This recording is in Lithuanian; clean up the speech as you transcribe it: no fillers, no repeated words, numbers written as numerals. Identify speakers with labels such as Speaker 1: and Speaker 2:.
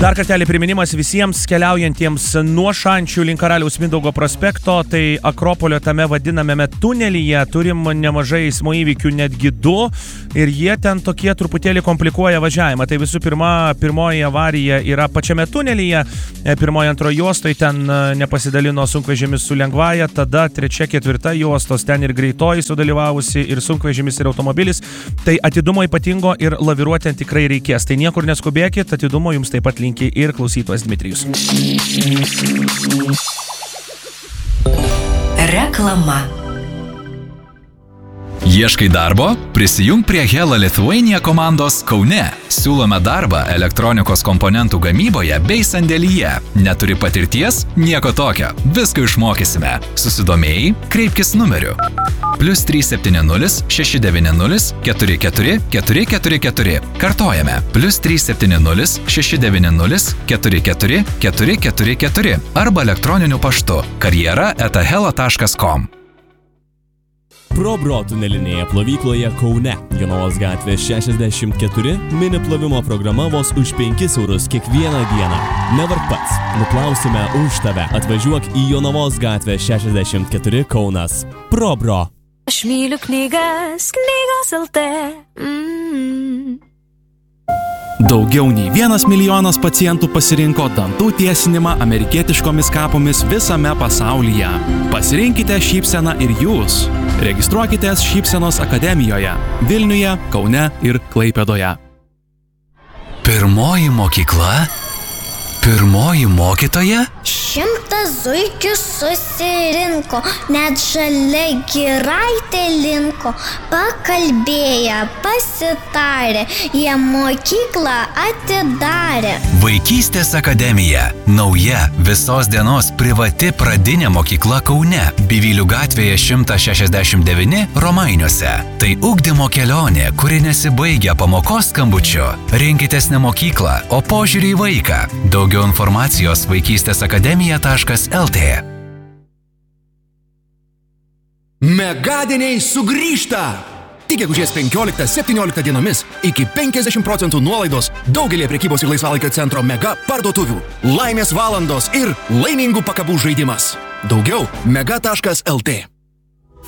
Speaker 1: Dar kartelį priminimas visiems keliaujantiems nuo Šančių link Karaliaus Mindaugo prospekto, tai Akropolio tame vadinamame tunelyje turim nemažai eismo įvykių, netgi 2, ir jie ten tokie truputėlį komplikuoja važiavimą. Tai visų pirma, pirmoji avarija yra pačiame tunelyje, pirmoji antroji juostoj, ten nepasidalino sunkvežimis su lengvaja, tada 3, 4 juostos, ten ir greitoji sudalyvavusi, ir sunkvežimis, ir automobilis. Tai atidumo ypatingo ir laviruoti tikrai reikės. Tai niekur neskubėkit, atidumo jums taip pat linki ir klausytojas Dmitrijus.
Speaker 2: Reklama.
Speaker 3: Ieškai darbo? Prisijunk prie Hella Lithuania komandos Kaune. Siūlome darbą elektronikos komponentų gamyboje bei sandėlyje. Neturi patirties? Nieko tokio. Viską išmokysime. Susidomėjai? Kreipkis numeriu. +370 690 44 444. Kartojame. +370 690 44 444. Arba elektroniniu paštu karjera@hella.com.
Speaker 4: ProBro tunelinėje plovykloje Kaune, Jonavos gatvė 64, mini plovimo programa vos už 5 eurus kiekvieną dieną. Nevark pats, nuplausime už tave. Atvažiuok į Jonavos gatvę 64 Kaunas. ProBro.
Speaker 2: Aš myliu knygas, knygos LT.
Speaker 5: Daugiau nei 1 milijonas pacientų pasirinko dantų tiesinimą amerikietiškomis kapomis visame pasaulyje. Pasirinkite šypseną ir jūs. Registruokitės Šypsenos akademijoje Vilniuje, Kaune ir Klaipėdoje.
Speaker 3: Pirmoji mokykla? Pirmoji mokytoja?
Speaker 6: 100 zuikių susirinko, net žalia giraitė linko. Pakalbėję, pasitarė, jie mokyklą atidarė.
Speaker 3: Vaikystės akademija. Nauja visos dienos privati pradinė mokykla Kaune. Bivylių gatvėje 169 Romainiuose. Tai ugdymo kelionė, kuri nesibaigia pamokos skambučiu. Rinkitės ne mokyklą, o požiūrį į vaiką. Daugiau informacijos vaikystėsakademija.lt.
Speaker 7: Megadieniai sugrįžta! Tik gegužės 15-17 dienomis iki 50% nuolaidos daugelį prekybos ir laisvalaikio centro Mega parduotuvių. Laimės valandos ir laimingų pakabų žaidimas. Daugiau mega.lt.